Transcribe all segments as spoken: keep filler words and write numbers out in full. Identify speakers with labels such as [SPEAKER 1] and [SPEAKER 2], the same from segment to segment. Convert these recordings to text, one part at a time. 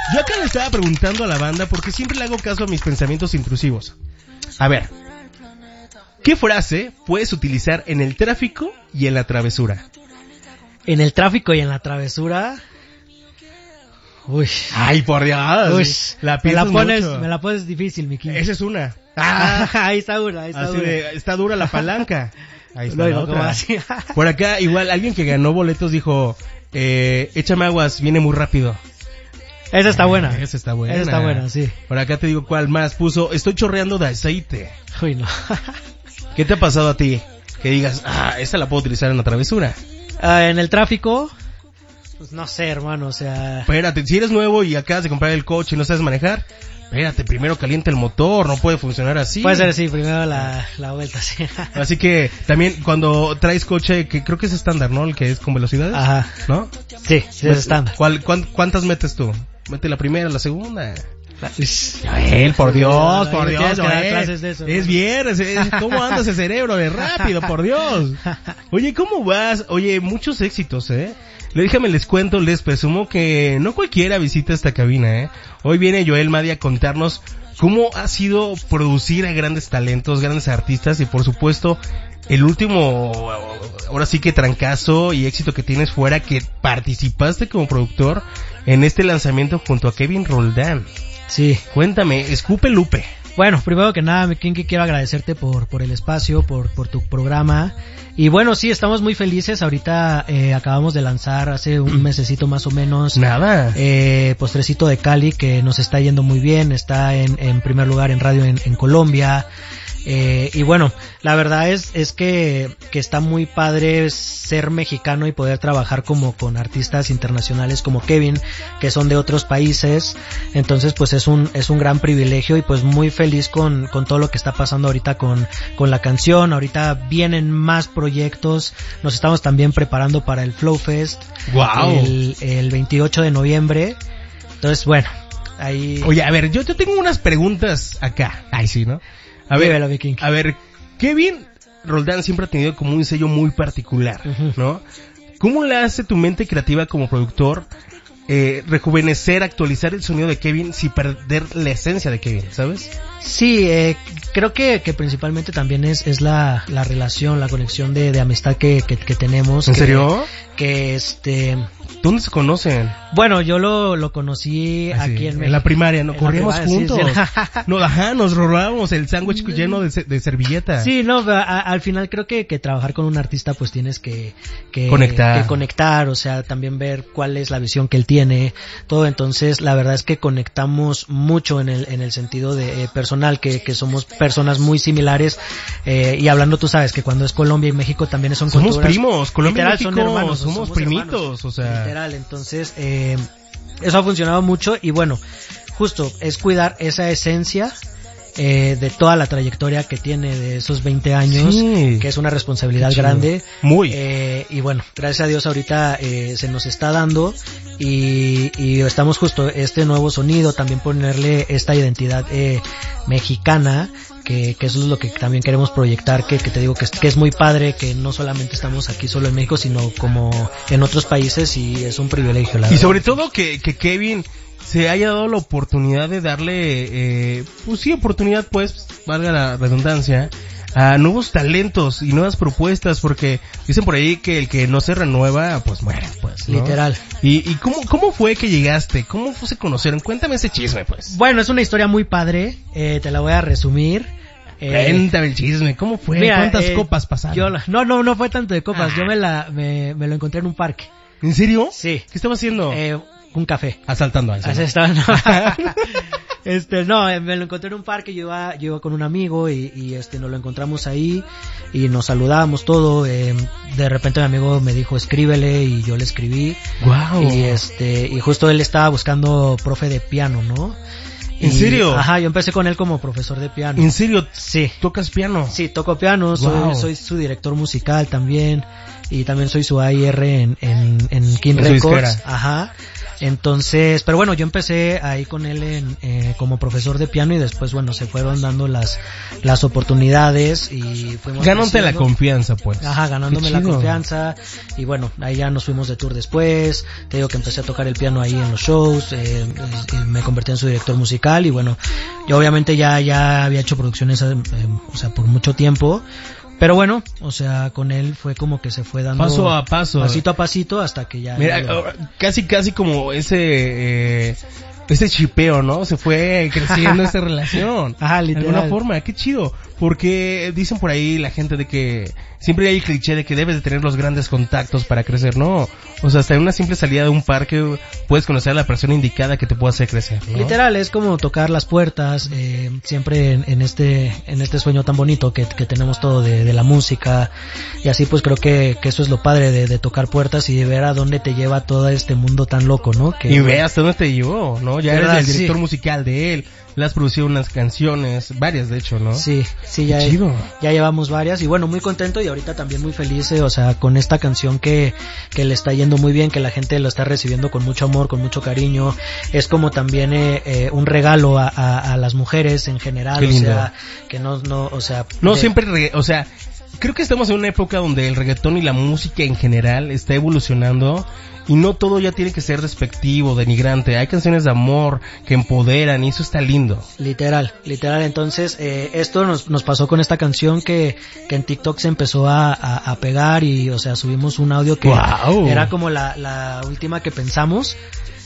[SPEAKER 1] Yo acá le estaba preguntando a la banda porque siempre le hago caso a mis pensamientos intrusivos. A ver, ¿qué frase puedes utilizar en el tráfico y en la travesura?
[SPEAKER 2] En el tráfico y en la travesura... Uy.
[SPEAKER 1] Ay, por Dios.
[SPEAKER 2] Uy.
[SPEAKER 1] La
[SPEAKER 2] me la pones,
[SPEAKER 1] mucho.
[SPEAKER 2] me la pones difícil, mi King.
[SPEAKER 1] Esa es una.
[SPEAKER 2] Ah, ahí está dura, ahí está
[SPEAKER 1] Así
[SPEAKER 2] dura.
[SPEAKER 1] de, está dura la palanca. Ahí está
[SPEAKER 2] No,
[SPEAKER 1] la
[SPEAKER 2] no,
[SPEAKER 1] otra.
[SPEAKER 2] así.
[SPEAKER 1] Por acá, igual, alguien que ganó boletos dijo, eh, échame aguas, viene muy rápido.
[SPEAKER 2] Esa está buena.
[SPEAKER 1] Eh, esa está buena.
[SPEAKER 2] Esa está buena, sí.
[SPEAKER 1] Por acá te digo cuál más. Puso, estoy chorreando de aceite.
[SPEAKER 2] Uy, no.
[SPEAKER 1] ¿Qué te ha pasado a ti? Que digas, ah, esta la puedo utilizar en la travesura.
[SPEAKER 2] Uh, en el tráfico, pues no sé, hermano, o sea...
[SPEAKER 1] Espérate, si eres nuevo y acabas de comprar el coche y no sabes manejar, espérate, primero calienta el motor, no puede funcionar así.
[SPEAKER 2] Puede ser así, primero la, la vuelta, sí.
[SPEAKER 1] Así que también cuando traes coche, que creo que es estándar, ¿no? El que es con velocidades.
[SPEAKER 2] Ajá.
[SPEAKER 1] ¿No?
[SPEAKER 2] Sí, sí es estándar.
[SPEAKER 1] ¿Cuál, cuán, ¿Cuántas metes tú? Mete la primera, la segunda.
[SPEAKER 2] Uy,
[SPEAKER 1] Joel, por Dios, por Dios,
[SPEAKER 2] tienes que dar
[SPEAKER 1] Joel.
[SPEAKER 2] clases de eso,
[SPEAKER 1] Es
[SPEAKER 2] ¿no?
[SPEAKER 1] viernes, es- ¿cómo anda ese cerebro de rápido, por Dios? Oye, ¿cómo vas? Oye, muchos éxitos, ¿eh? Le déjame les cuento, les presumo que no cualquiera visita esta cabina, ¿eh? Hoy viene Joel Madi a contarnos cómo ha sido producir a grandes talentos, grandes artistas y por supuesto el último, ahora sí que trancazo y éxito que tienes fuera, que participaste como productor en este lanzamiento junto a Kevin Roldán.
[SPEAKER 2] Sí.
[SPEAKER 1] Cuéntame, escupe Lupe.
[SPEAKER 2] Bueno, primero que nada, mi Kinky, quiero agradecerte por, por el espacio, por, por tu programa. Y bueno, sí, estamos muy felices. Ahorita eh, acabamos de lanzar hace un mesecito más o menos.
[SPEAKER 1] Nada.
[SPEAKER 2] Eh, Postrecito de Cali, que nos está yendo muy bien. Está en, en primer lugar en radio en, en Colombia. Eh, y bueno, la verdad es, es que, que está muy padre ser mexicano y poder trabajar como con artistas internacionales como Kevin, que son de otros países. Entonces pues es un, es un gran privilegio y pues muy feliz con, con todo lo que está pasando ahorita con, con la canción. Ahorita vienen más proyectos. Nos estamos también preparando para el Flow Fest.
[SPEAKER 1] Wow.
[SPEAKER 2] El, el veintiocho de noviembre. Entonces bueno, ahí...
[SPEAKER 1] Oye, a ver, yo te tengo unas preguntas acá. Ay, sí, ¿no? A ver,
[SPEAKER 2] Dímelo, mi King.
[SPEAKER 1] a ver, Kevin Roldán siempre ha tenido como un sello muy particular,
[SPEAKER 2] Ujú.
[SPEAKER 1] ¿no? ¿Cómo le hace tu mente creativa como productor eh, rejuvenecer, actualizar el sonido de Kevin sin perder la esencia de Kevin, ¿sabes?
[SPEAKER 2] Sí, eh, creo que, que principalmente también es, es la, la relación, la conexión de, de amistad que, que, que tenemos.
[SPEAKER 1] ¿En
[SPEAKER 2] que,
[SPEAKER 1] serio?
[SPEAKER 2] Que este...
[SPEAKER 1] ¿Dónde se conocen?
[SPEAKER 2] Bueno, yo lo, lo conocí
[SPEAKER 1] Así,
[SPEAKER 2] aquí en
[SPEAKER 1] en
[SPEAKER 2] México.
[SPEAKER 1] la primaria, ¿no?
[SPEAKER 2] En la
[SPEAKER 1] Corríamos
[SPEAKER 2] primaria, sí,
[SPEAKER 1] juntos.
[SPEAKER 2] sí.
[SPEAKER 1] No, ajá, nos robábamos el sándwich lleno de, se- de servilleta.
[SPEAKER 2] Sí, no, a- a- al final creo que, que trabajar con un artista pues tienes que, que
[SPEAKER 1] Conectar.
[SPEAKER 2] que conectar, o sea, también ver cuál es la visión que él tiene, todo. Entonces la verdad es que conectamos mucho en el en el sentido de eh, personal, que, que somos personas muy similares, eh, y hablando, tú sabes que cuando es Colombia y México también son
[SPEAKER 1] Somos
[SPEAKER 2] culturas,
[SPEAKER 1] primos, Colombia y
[SPEAKER 2] literal, son
[SPEAKER 1] México,
[SPEAKER 2] hermanos,
[SPEAKER 1] somos primitos,
[SPEAKER 2] hermanos,
[SPEAKER 1] o sea.
[SPEAKER 2] literal. Entonces eh, eso ha funcionado mucho y bueno, justo es cuidar esa esencia eh, de toda la trayectoria que tiene de esos veinte años,
[SPEAKER 1] Sí.
[SPEAKER 2] que es una responsabilidad
[SPEAKER 1] Qué chido.
[SPEAKER 2] grande.
[SPEAKER 1] Muy.
[SPEAKER 2] Eh, y bueno, gracias a Dios ahorita eh, se nos está dando y, y estamos justo este nuevo sonido, también ponerle esta identidad eh, mexicana, que, que eso es lo que también queremos proyectar, que, que te digo que es, que es muy padre, que no solamente estamos aquí solo en México, sino como en otros países, y es un privilegio, la
[SPEAKER 1] Y
[SPEAKER 2] verdad.
[SPEAKER 1] sobre todo que, que Kevin se haya dado la oportunidad de darle, eh, pues sí, oportunidad, pues, valga la redundancia, a nuevos talentos y nuevas propuestas, porque dicen por ahí que el que no se renueva, pues muere, pues, ¿no?
[SPEAKER 2] Literal.
[SPEAKER 1] ¿Y, y cómo, cómo fue que llegaste? ¿Cómo fue se conocieron? Cuéntame ese chisme, pues.
[SPEAKER 2] Bueno, es una historia muy padre, eh, te la voy a resumir. Eh,
[SPEAKER 1] Cuéntame el chisme, ¿cómo fue?
[SPEAKER 2] mira,
[SPEAKER 1] ¿Cuántas
[SPEAKER 2] eh,
[SPEAKER 1] copas pasaron?
[SPEAKER 2] yo la- no, no, no fue tanto de copas,
[SPEAKER 1] Ah.
[SPEAKER 2] yo me la, me, me lo encontré en un parque.
[SPEAKER 1] ¿En serio?
[SPEAKER 2] Sí.
[SPEAKER 1] ¿Qué estaba haciendo?
[SPEAKER 2] Eh, un café.
[SPEAKER 1] Asaltando a
[SPEAKER 2] Así estaba, no. Este, no, eh, me lo encontré en un parque, yo iba, yo iba con un amigo y, y este, nos lo encontramos ahí y nos saludábamos todo. Eh, de repente mi amigo me dijo escríbele y yo le escribí.
[SPEAKER 1] Wow.
[SPEAKER 2] Y este, y justo él estaba buscando profe de piano, ¿no?
[SPEAKER 1] ¿En
[SPEAKER 2] Y-
[SPEAKER 1] serio?
[SPEAKER 2] Ajá, yo empecé con él como profesor de piano.
[SPEAKER 1] ¿En serio?
[SPEAKER 2] Sí.
[SPEAKER 1] ¿Tocas piano?
[SPEAKER 2] Sí, toco piano, soy,
[SPEAKER 1] Wow.
[SPEAKER 2] soy su director musical también, y también soy su A I R en, en, en King
[SPEAKER 1] En su
[SPEAKER 2] Records.
[SPEAKER 1] disquera.
[SPEAKER 2] Ajá. Entonces, pero bueno, yo empecé ahí con él en, eh, como profesor de piano y después, bueno, se fueron dando las las oportunidades y fuimos
[SPEAKER 1] ganándote la
[SPEAKER 2] creciendo.
[SPEAKER 1] confianza, pues.
[SPEAKER 2] Ajá, ganándome la confianza y bueno, ahí ya nos fuimos de tour después. Te digo que empecé a tocar el piano ahí en los shows, eh, y me convertí en su director musical y bueno, yo obviamente ya ya había hecho producciones, eh, o sea, por mucho tiempo. Pero bueno, o sea, con él fue como que se fue dando
[SPEAKER 1] paso a paso,
[SPEAKER 2] pasito a pasito hasta que ya...
[SPEAKER 1] Mira,
[SPEAKER 2] ya lo...
[SPEAKER 1] casi casi como ese eh, ese chipeo, ¿no? Se fue creciendo esa relación.
[SPEAKER 2] Ajá, literal.
[SPEAKER 1] De alguna forma, qué chido. Porque dicen por ahí la gente de que siempre hay el cliché de que debes de tener los grandes contactos para crecer. No, o sea, hasta en una simple salida de un parque puedes conocer a la persona indicada que te pueda hacer crecer, ¿no?
[SPEAKER 2] Literal, es como tocar las puertas, eh, siempre en, en este en este sueño tan bonito que, que tenemos todo de, de la música y así pues creo que, que eso es lo padre de, de tocar puertas y de ver a dónde te lleva todo este mundo tan loco, ¿no? Que,
[SPEAKER 1] y ve hasta dónde te llevó, ¿no? Ya eres
[SPEAKER 2] ¿verdad?
[SPEAKER 1] el director
[SPEAKER 2] Sí.
[SPEAKER 1] musical de él. Le has producido unas canciones, varias de hecho, ¿no?
[SPEAKER 2] Sí, sí, ya, ya llevamos varias y bueno, muy contento y ahorita también muy feliz, eh, o sea, con esta canción que, que le está yendo muy bien, que la gente lo está recibiendo con mucho amor, con mucho cariño, es como también eh, eh, un regalo a, a, a las mujeres en general,
[SPEAKER 1] Qué lindo.
[SPEAKER 2] o sea, que no, no, o sea...
[SPEAKER 1] No
[SPEAKER 2] de...
[SPEAKER 1] siempre, re, o sea, creo que estamos en una época donde el reggaetón y la música en general está evolucionando y no todo ya tiene que ser despectivo, denigrante. Hay canciones de amor que empoderan y eso está lindo.
[SPEAKER 2] Literal, literal. Entonces, eh, esto nos, nos pasó con esta canción que, que en TikTok se empezó a, a, a pegar y, o sea, subimos un audio que
[SPEAKER 1] wow.
[SPEAKER 2] era como la, la última que pensamos.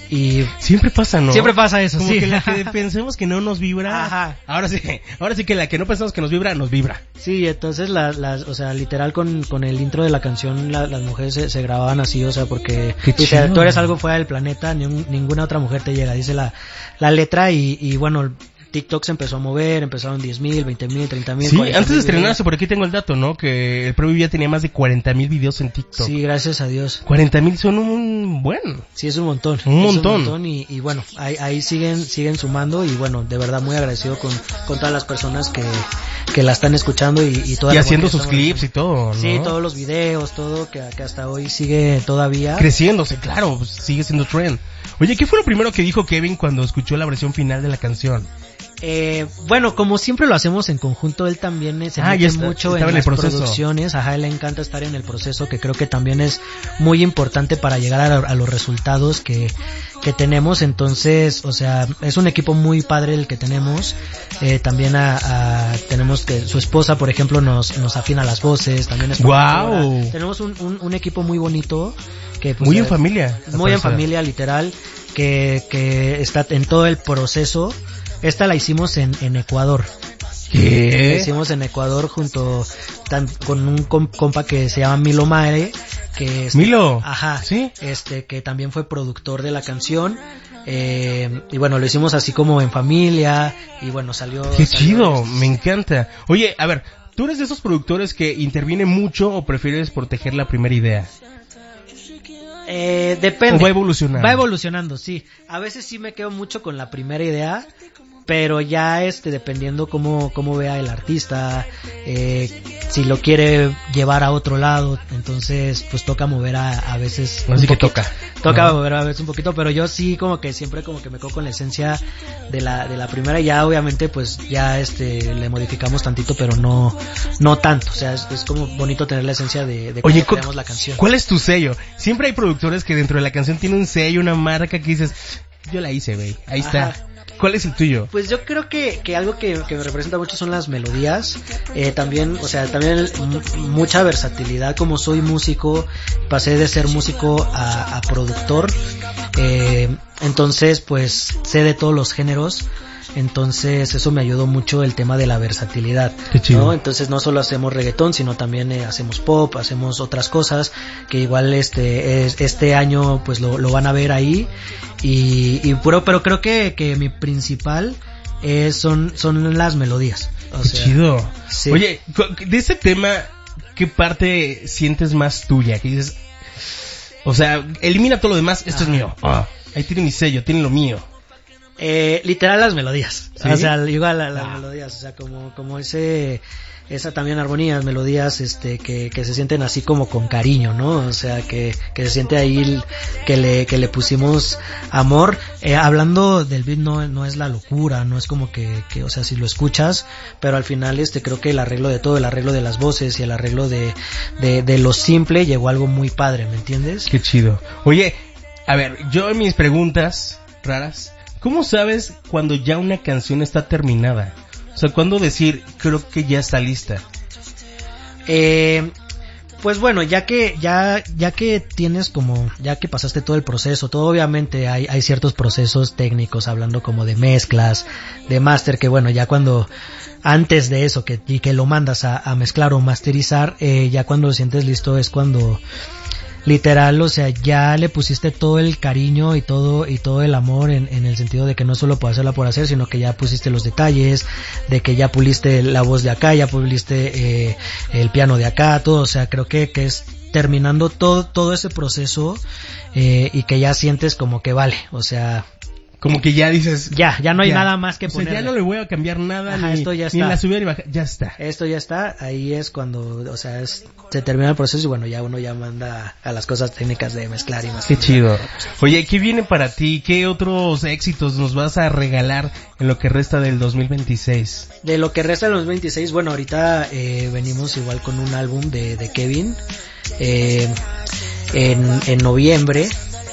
[SPEAKER 2] Y
[SPEAKER 1] siempre pasa, ¿no?
[SPEAKER 2] Siempre pasa eso,
[SPEAKER 1] como
[SPEAKER 2] sí.
[SPEAKER 1] que la que pensemos que no nos vibra.
[SPEAKER 2] Ajá.
[SPEAKER 1] Ahora sí, ahora sí que la que no pensamos que nos vibra, nos vibra.
[SPEAKER 2] Sí, entonces las, las, o sea, literal con, con el intro de la canción la, las mujeres se, se grababan así, o sea, porque dice, tú eres algo fuera del planeta, ni, ninguna otra mujer te llega, dice la, la letra y, y bueno, TikTok se empezó a mover, empezaron diez mil, veinte mil, treinta mil.
[SPEAKER 1] Sí, antes de estrenarse, por aquí tengo el dato, ¿no? Que el previo ya tenía más de cuarenta mil videos en TikTok.
[SPEAKER 2] Sí, gracias a Dios.
[SPEAKER 1] cuarenta mil son un buen.
[SPEAKER 2] Sí, es un montón.
[SPEAKER 1] Un montón.
[SPEAKER 2] Un montón y, y bueno, ahí, ahí siguen siguen sumando y bueno, de verdad muy agradecido con, con todas las personas que, que la están escuchando y, y toda
[SPEAKER 1] Y
[SPEAKER 2] la
[SPEAKER 1] haciendo sus clips y todo, ¿no?
[SPEAKER 2] Sí, todos los videos, todo, que, que hasta hoy sigue todavía.
[SPEAKER 1] Creciéndose, claro, pues sigue siendo trend. Oye, ¿qué fue lo primero que dijo Kevin cuando escuchó la versión final de la canción?
[SPEAKER 2] Eh, bueno, como siempre lo hacemos en conjunto, él también se
[SPEAKER 1] ah,
[SPEAKER 2] mete
[SPEAKER 1] está,
[SPEAKER 2] mucho en,
[SPEAKER 1] en
[SPEAKER 2] las
[SPEAKER 1] el proceso.
[SPEAKER 2] producciones, ajá, él le encanta estar en el proceso, que creo que también es muy importante para llegar a, a los resultados que, que tenemos, entonces, o sea, es un equipo muy padre el que tenemos, eh, también a, a, tenemos que, su esposa, por ejemplo, nos, nos afina las voces, también es
[SPEAKER 1] wow.
[SPEAKER 2] Tenemos un, un, un equipo muy bonito, que pues,
[SPEAKER 1] muy en familia.
[SPEAKER 2] Muy en familia, literal, que, que está en todo el proceso. Esta la hicimos en, en Ecuador.
[SPEAKER 1] ¿Qué?
[SPEAKER 2] La hicimos en Ecuador junto tan, con un compa que se llama Milo Maere, que es,
[SPEAKER 1] Milo.
[SPEAKER 2] Ajá.
[SPEAKER 1] Sí.
[SPEAKER 2] Este, que también fue productor de la canción. Eh, y bueno, lo hicimos así como en familia y bueno, salió.
[SPEAKER 1] Qué
[SPEAKER 2] salió
[SPEAKER 1] chido,
[SPEAKER 2] esto.
[SPEAKER 1] Me encanta. Oye, a ver, ¿tú eres de esos productores que interviene mucho o prefieres proteger la primera idea?
[SPEAKER 2] Eh, depende.
[SPEAKER 1] ¿O va evolucionando?
[SPEAKER 2] Va evolucionando, sí. A veces sí me quedo mucho con la primera idea, pero ya este dependiendo cómo cómo vea el artista, eh, si lo quiere llevar a otro lado, entonces pues toca mover a, a veces.
[SPEAKER 1] Así que toca.
[SPEAKER 2] Toca
[SPEAKER 1] ¿no?
[SPEAKER 2] mover a veces un poquito, pero yo sí como que siempre como que me quedo con la esencia de la de la primera. Ya obviamente pues ya este le modificamos tantito, pero no no tanto. O sea, es, es como bonito tener la esencia de, de cómo
[SPEAKER 1] Oye,
[SPEAKER 2] creamos la canción.
[SPEAKER 1] ¿Cuál es tu sello? Siempre hay productores que dentro de la canción tienen un sello, una marca que dices, yo la hice, güey, ahí
[SPEAKER 2] Ajá.
[SPEAKER 1] está. ¿Cuál es el tuyo?
[SPEAKER 2] Pues yo creo que, que algo que, que me representa mucho son las melodías, eh, también, o sea, también el, m- mucha versatilidad, como soy músico, pasé de ser músico a, a productor, eh, entonces pues sé de todos los géneros, entonces eso me ayudó mucho el tema de la versatilidad.
[SPEAKER 1] Qué chido.
[SPEAKER 2] ¿No? Entonces no solo hacemos reggaetón, sino también eh, hacemos pop, hacemos otras cosas que igual este es, este año pues lo, lo van a ver ahí y, y pero, pero creo que, que mi principal eh, son son las melodías. O
[SPEAKER 1] Qué
[SPEAKER 2] sea,
[SPEAKER 1] chido.
[SPEAKER 2] sí.
[SPEAKER 1] Oye, de ese tema, ¿qué parte sientes más tuya? Que dices, o sea, elimina todo lo demás, esto
[SPEAKER 2] Ajá.
[SPEAKER 1] es mío. Ah, ahí tiene mi sello, tiene lo mío.
[SPEAKER 2] Eh, literal las melodías,
[SPEAKER 1] ¿Sí?
[SPEAKER 2] o sea, igual las, las
[SPEAKER 1] Ah.
[SPEAKER 2] melodías, o sea, como como ese esa también armonías, melodías, este, que, que se sienten así como con cariño, ¿no? O sea, que, que se siente ahí el, que le, que le pusimos amor. Eh, hablando del beat, no, no es la locura, no es como que, que, o sea, si lo escuchas, pero al final, este, creo que el arreglo de todo, el arreglo de las voces y el arreglo de, de, de lo simple llegó a algo muy padre, ¿me entiendes?
[SPEAKER 1] Qué chido. Oye, a ver, yo en mis preguntas raras, ¿cómo sabes cuando ya una canción está terminada? O sea, ¿cuándo decir, creo que ya está lista?
[SPEAKER 2] Eh, pues bueno, ya que, ya, ya que tienes como, ya que pasaste todo el proceso, todo obviamente hay, hay ciertos procesos técnicos, hablando como de mezclas, de máster, que bueno, ya cuando, antes de eso, que, y que lo mandas a, a mezclar o masterizar, eh, ya cuando lo sientes listo es cuando, literal, o sea, ya le pusiste todo el cariño y todo y todo el amor en, en el sentido de que no solo por hacerla por hacer, sino que ya pusiste los detalles, de que ya puliste la voz de acá, ya puliste eh, el piano de acá, todo, o sea, creo que, que es terminando todo todo ese proceso eh, y que ya sientes como que vale, o sea,
[SPEAKER 1] como que ya dices,
[SPEAKER 2] ya, ya no hay
[SPEAKER 1] ya.
[SPEAKER 2] nada más que
[SPEAKER 1] o sea,
[SPEAKER 2] poner.
[SPEAKER 1] Ya no le voy a cambiar nada.
[SPEAKER 2] Ajá,
[SPEAKER 1] ni,
[SPEAKER 2] esto ya
[SPEAKER 1] ni
[SPEAKER 2] está.
[SPEAKER 1] la subida ni bajar, ya está.
[SPEAKER 2] Esto ya está, ahí es cuando, o sea, es, se termina el proceso y bueno, ya uno ya manda a las cosas técnicas de mezclar y mezclar.
[SPEAKER 1] Qué chido. Oye, ¿qué viene para ti? ¿Qué otros éxitos nos vas a regalar en lo que resta del dos mil veintiséis?
[SPEAKER 2] De lo que resta del dos mil veintiséis, bueno, ahorita eh, venimos igual con un álbum de, de Kevin eh, en, en noviembre.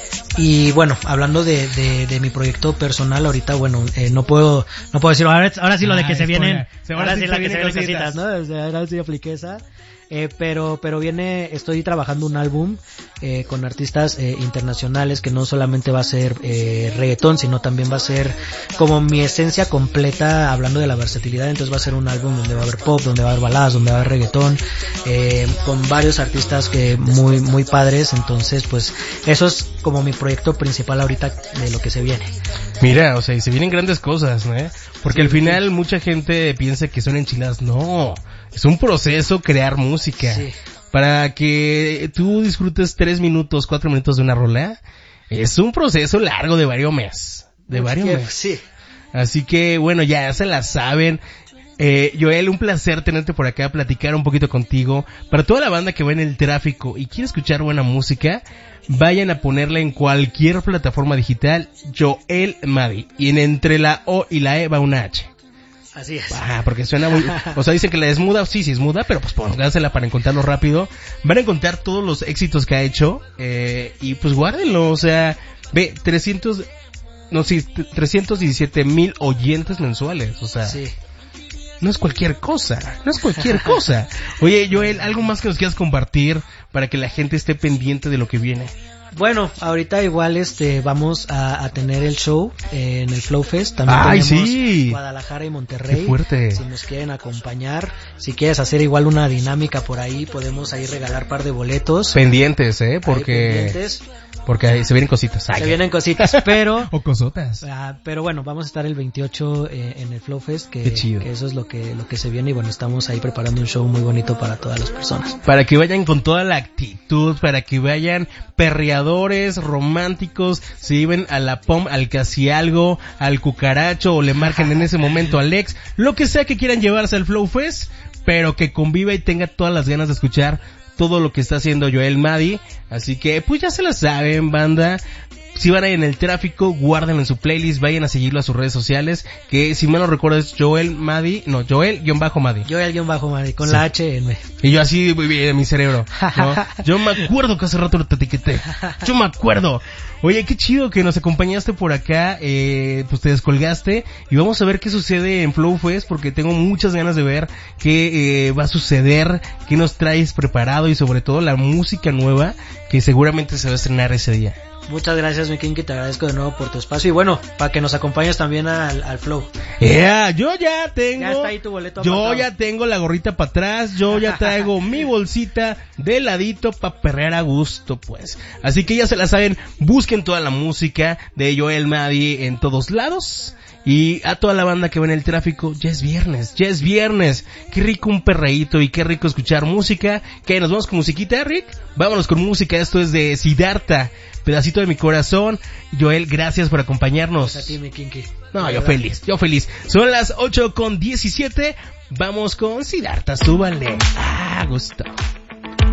[SPEAKER 2] Y bueno, hablando de, de, de mi proyecto personal, ahorita, bueno, eh, no puedo, no puedo decir, ahora, ahora sí lo de que ah, se vienen, ahora, ahora sí, sí lo que se vienen cositas, ¿no? O sea, ahora sí apliqué esa. Eh, pero, pero viene, estoy trabajando un álbum, eh, con artistas, eh, internacionales, que no solamente va a ser, eh, reggaetón, sino también va a ser como mi esencia completa, hablando de la versatilidad. Entonces va a ser un álbum donde va a haber pop, donde va a haber baladas, donde va a haber reggaetón, eh, con varios artistas que muy, muy padres. Entonces, pues, eso es como mi proyecto principal ahorita de lo que se viene.
[SPEAKER 1] Mira, o sea, y se vienen grandes cosas, ¿no? Porque sí, al final sí. Mucha gente piensa que son enchiladas. No, es un proceso crear música. Sí. Para que tú disfrutes tres minutos, cuatro minutos de una rola, es un proceso largo de varios meses. De varios meses.
[SPEAKER 2] Sí.
[SPEAKER 1] Así que, bueno, ya se la saben. Eh, Joel, un placer tenerte por acá, platicar un poquito contigo. Para toda la banda que va en el tráfico y quiere escuchar buena música, vayan a ponerla en cualquier plataforma digital, Joel Madi. Y en entre la O y la E va una H.
[SPEAKER 2] Así es.
[SPEAKER 1] Ah, porque suena muy, o sea, dicen que la es muda, sí, sí es muda, pero pues póngansela para encontrarlo rápido. Van a encontrar todos los éxitos que ha hecho, eh, y pues guárdenlo, o sea, ve, trescientos, no, sí, trescientos diecisiete mil oyentes mensuales, o sea.
[SPEAKER 2] Sí.
[SPEAKER 1] No es cualquier cosa, no es cualquier cosa. Oye, Joel, ¿algo más que nos quieras compartir para que la gente esté pendiente de lo que viene?
[SPEAKER 2] Bueno, ahorita igual este vamos a, a tener el show eh, en el Flow Fest. También
[SPEAKER 1] ¡ay,
[SPEAKER 2] tenemos
[SPEAKER 1] sí!
[SPEAKER 2] Guadalajara y Monterrey.
[SPEAKER 1] ¡Qué fuerte!
[SPEAKER 2] Si nos quieren acompañar, si quieres hacer igual una dinámica por ahí, podemos ahí regalar par de boletos.
[SPEAKER 1] Pendientes, ¿eh? Porque...
[SPEAKER 2] pendientes.
[SPEAKER 1] Porque ahí se vienen cositas.
[SPEAKER 2] Ay, se vienen cositas, pero...
[SPEAKER 1] o cosotas.
[SPEAKER 2] Uh, pero bueno, vamos a estar el veintiocho eh, en el Flow Fest, que,
[SPEAKER 1] Qué chido.
[SPEAKER 2] que eso es lo que lo que se viene. Y bueno, estamos ahí preparando un show muy bonito para todas las personas.
[SPEAKER 1] Para que vayan con toda la actitud, para que vayan perreadores, románticos, se lleven a la pom, al casi algo, al cucaracho, o le marquen en ese momento al ex, lo que sea que quieran llevarse al Flow Fest, pero que conviva y tenga todas las ganas de escuchar todo lo que está haciendo Joel Madi. Así que pues ya se la saben, banda. Si van ahí en el tráfico, guárdenlo en su playlist, vayan a seguirlo a sus redes sociales, que si mal no recuerdo es Joel Madi, no, Joel-Madi.
[SPEAKER 2] Joel-Madi, con sí. La H en medio.
[SPEAKER 1] Y yo así, en mi cerebro, ¿no? Yo me acuerdo que hace rato lo te etiqueté. Yo me acuerdo. Oye, qué chido que nos acompañaste por acá, eh, pues te descolgaste, y vamos a ver qué sucede en Flow Fest, porque tengo muchas ganas de ver qué eh, va a suceder, qué nos traes preparado, y sobre todo la música nueva, que seguramente se va a estrenar ese día.
[SPEAKER 2] Muchas gracias, mi King, que te agradezco de nuevo por tu espacio. Y bueno, para que nos acompañes también al, al Flow.
[SPEAKER 1] Yeah, yo ya tengo...
[SPEAKER 2] Ya está ahí tu boleto
[SPEAKER 1] Yo
[SPEAKER 2] apartado.
[SPEAKER 1] Ya tengo la gorrita para atrás, yo ya traigo mi bolsita de ladito para perrear a gusto, pues. Así que ya se la saben, busquen toda la música de Joel Madi en todos lados. Y a toda la banda que va en el tráfico, ya es viernes, ya es viernes. Qué rico un perreíto y qué rico escuchar música. ¿Qué? ¿Nos vamos con musiquita, Rick? Vámonos con música, esto es de Siddhartha. pedacito de mi corazón. Joel, gracias por acompañarnos.
[SPEAKER 2] Pues a ti, mi Kinky.
[SPEAKER 1] No, yo feliz, yo feliz. Son las ocho con diecisiete. Vamos con Siddhartha, súbanle. Ah, gusto.